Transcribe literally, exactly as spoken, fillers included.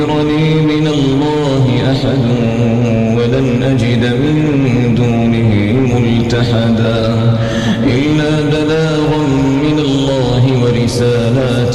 ينصرني من الله أحد ولن أجد من دونه ملتحدا إلا بلاغا من الله ورسالاته